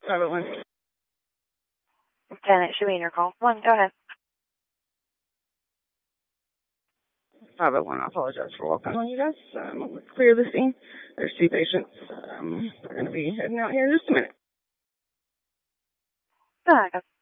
501. Janet, should be in your call. One, go ahead. 501, I apologize for walking on you guys. Let's clear the scene. There's 2 patients. They're going to be heading out here in just a minute. Go ahead.